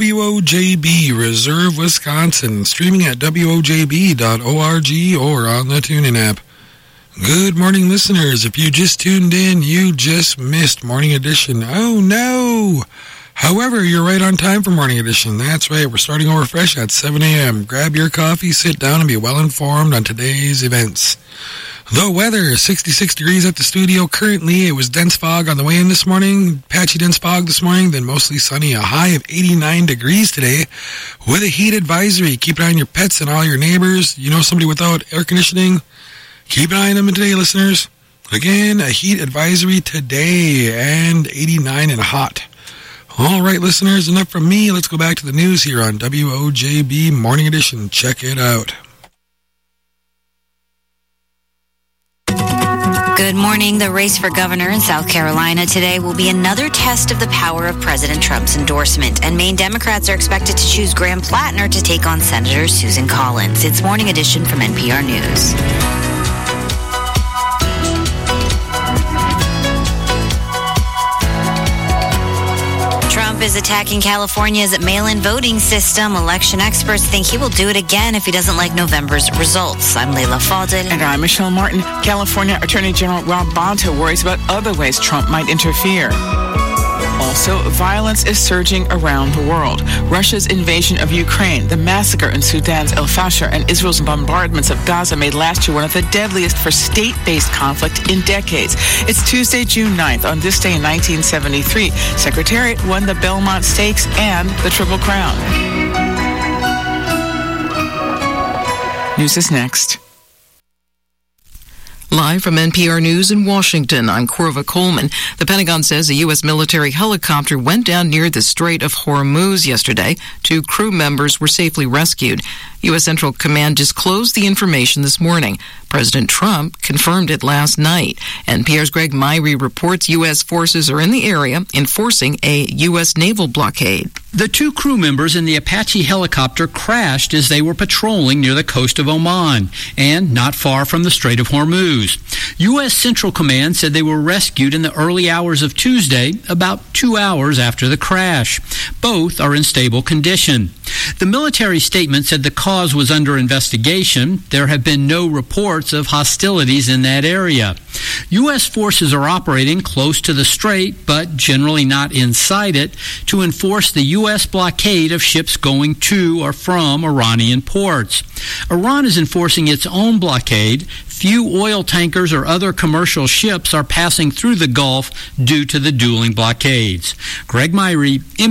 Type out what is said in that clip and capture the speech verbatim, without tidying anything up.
W O J B, Reserve, Wisconsin, streaming at W O J B dot org or on the TuneIn app. Good morning, listeners. If you just tuned in, you just missed Morning Edition. Oh, no. However, you're right on time for Morning Edition. That's right. We're starting over fresh at seven a.m. Grab your coffee, sit down, and be well informed on today's events. The weather, sixty-six degrees at the studio. Currently, it was dense fog on the way in this morning. Patchy dense fog this morning, then mostly sunny. A high of eighty-nine degrees today with a heat advisory. Keep an eye on your pets and all your neighbors. You know somebody without air conditioning? Keep an eye on them today, listeners. Again, a heat advisory today and eighty-nine and hot. All right, listeners, enough from me. Let's go back to the news here on W O J B Morning Edition. Check it out. Good morning. The race for governor in South Carolina today will be another test of the power of President Trump's endorsement, and Maine Democrats are expected to choose Graham Plattner to take on Senator Susan Collins. It's Morning Edition from N P R News. Trump is attacking California's mail-in voting system. Election experts think he will do it again if he doesn't like November's results. I'm Leila Fadel. And I'm Michelle Martin. California Attorney General Rob Bonta worries about other ways Trump might interfere. Also, violence is surging around the world. Russia's invasion of Ukraine, the massacre in Sudan's El Fasher, and Israel's bombardments of Gaza made last year one of the deadliest for state-based conflict in decades. It's Tuesday, June ninth. On this day in nineteen seventy-three, Secretariat won the Belmont Stakes and the Triple Crown. News is next. Live from N P R News in Washington, I'm Corva Coleman. The Pentagon says a U S military helicopter went down near the Strait of Hormuz yesterday. Two crew members were safely rescued. U S Central Command disclosed the information this morning. President Trump confirmed it last night. N P R's Greg Myrie reports U S forces are in the area enforcing a U S naval blockade. The two crew members in the Apache helicopter crashed as they were patrolling near the coast of Oman and not far from the Strait of Hormuz. U S Central Command said they were rescued in the early hours of Tuesday, about two hours after the crash. Both are in stable condition. The military statement said the cause was under investigation. There have been no reports of hostilities in that area. U S forces are operating close to the strait, but generally not inside it, to enforce the U S blockade of ships going to or from Iranian ports. Iran is enforcing its own blockade. Few oil tankers or other commercial ships are passing through the Gulf due to the dueling blockades. Greg Myrie,